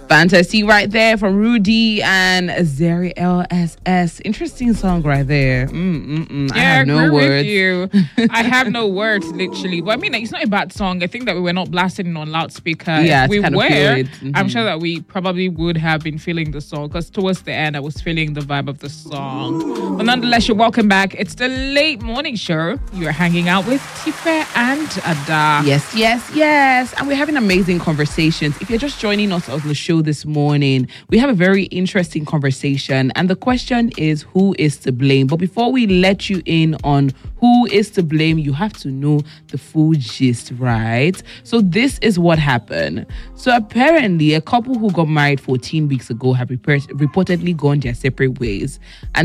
Fantasy right there from Rudy and Zeri LSS. Interesting song right there. I have no words. With you. I have no words, literally. But I mean, it's not a bad song. I think that we were not blasting on loudspeaker. Yeah, if we kind of were, fluid. I'm sure that we probably would have been feeling the song, because towards the end, I was feeling the vibe of the song. But nonetheless, you're welcome back. It's the late morning show. You're hanging out with Tife and Ada. Yes. And we're having amazing conversations. If you're just joining us on the show this morning, we have a very interesting conversation. And the question is, who is to blame? But before we let you in on who is to blame, you have to know the full gist, right? So this is what happened. So apparently, a couple who got married 14 weeks ago have reportedly gone their separate ways. And